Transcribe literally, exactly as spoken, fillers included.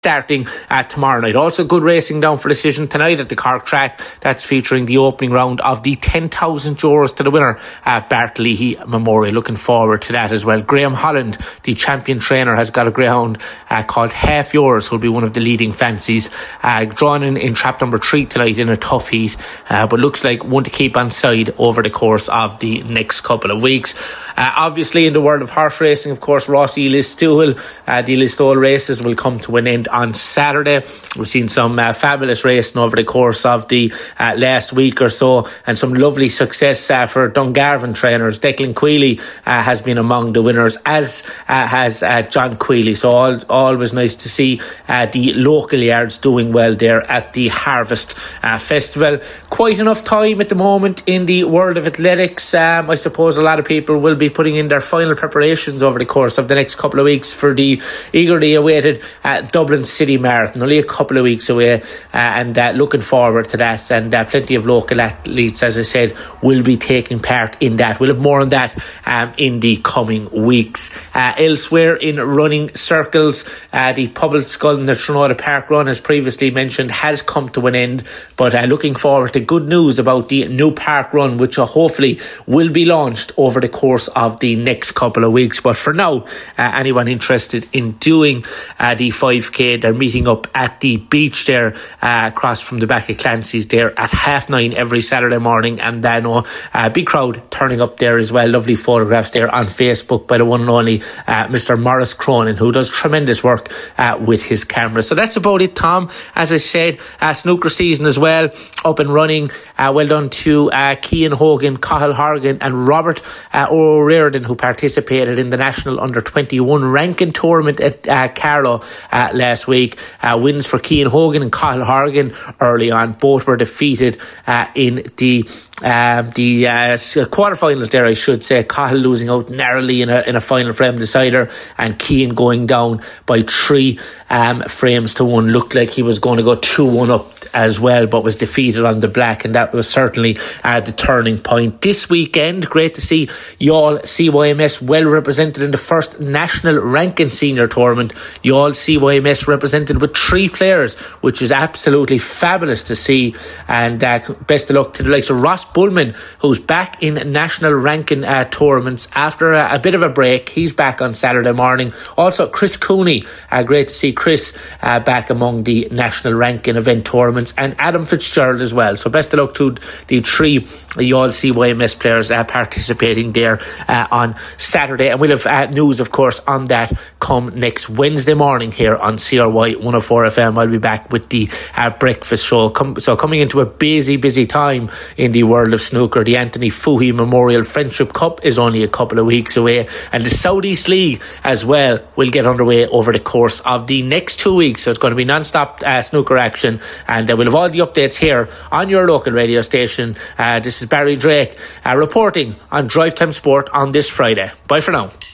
starting uh, tomorrow night. Also good racing down for decision tonight at the Cork track. That's featuring the opening round of the ten thousand euros to the winner at Bartley Memorial. Looking forward to that as well. Graham Holland, the champion trainer, has got a greyhound uh, called Half Yours, who'll be one of the leading fancies, uh, drawn in, in trap number three tonight in a tough heat, uh, but looks like one to keep on side over the course of the next couple of weeks. Uh, obviously, in the world of horse racing, of course, Rossi Listowel, uh, the Listowel races will come to an end on Saturday. We've seen some uh, fabulous racing over the course of the uh, last week or so, and some lovely success uh, for Dungarvan trainers. Declan Queally uh, has been among the winners, as uh, has uh, John Queally. So all, always nice to see uh, the local yards doing well there at the Harvest uh, Festival. Quite enough time at the moment in the world of athletics. Um, I suppose a lot of people will be putting in their final preparations over the course of the next couple of weeks for the eagerly awaited uh, Dublin City Marathon. Only a couple of weeks away, uh, and uh, looking forward to that. And uh, plenty of local athletes, as I said, will be taking part in that. We'll have more on that um, in the coming weeks. Uh, elsewhere in running circles, uh, the Public Skull in the Trinota Park Run, as previously mentioned, has come to an end. But uh, looking forward to good news about the new park run, which uh, hopefully will be launched over the course of the next couple of weeks. But for now, uh, anyone interested in doing uh, the five K, they're meeting up at the beach there uh, across from the back of Clancy's there at half nine every Saturday morning, and then uh, a big crowd turning up there as well. Lovely photographs there on Facebook by the one and only uh, Mister Morris Cronin, who does tremendous work uh, with his camera. So that's about it, Tom. As I said, uh, snooker season as well up and running. Uh, well done to uh, Cian Hogan, Cathal Horgan and Robert uh, O'Riordan, who participated in the National Under twenty-one Rankin Tournament at uh, Carlow uh, last week. Uh, wins for Cian Hogan and Cathal Horgan early on. Both were defeated uh, in the Um, the uh, quarterfinals there, I should say. Cathal losing out narrowly in a in a final frame decider, and Cian going down by three um, frames to one. Looked like he was going to go two one up as well, but was defeated on the black, and that was certainly uh, the turning point. This weekend, great to see Youghal C Y M S well represented in the first National Rankin Senior Tournament. Youghal C Y M S represented with three players, which is absolutely fabulous to see, and uh, best of luck to the likes of Ross Bullman, who's back in national ranking uh, tournaments after a, a bit of a break. He's back on Saturday morning. Also Chris Cooney, uh, great to see Chris uh, back among the national ranking event tournaments, and Adam Fitzgerald as well. So best of luck to the three Youghal C Y M S players uh, participating there uh, on Saturday, and we'll have uh, news of course on that come next Wednesday morning here on C R Y one oh four F M. I'll be back with the uh, breakfast show. Come, so coming into a busy busy time in the world of snooker. The Anthony Fouhy Memorial Friendship Cup is only a couple of weeks away, and the Southeast League as well will get underway over the course of the next two weeks. So it's going to be non-stop uh, snooker action, and uh, we'll have all the updates here on your local radio station. Uh, this is Barry Drake uh, reporting on Drive Time Sport on this Friday. Bye for now.